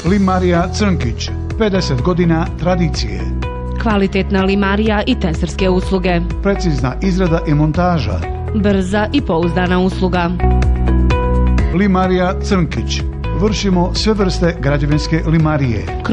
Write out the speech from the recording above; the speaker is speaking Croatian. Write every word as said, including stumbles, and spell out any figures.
Limarija Crnkić, pedeset godina tradicije. Kvalitetna limarija i tesarske usluge. Precizna izrada i montaža. Brza i pouzdana usluga. Limarija Crnkić. Vršimo sve vrste građevinske limarije.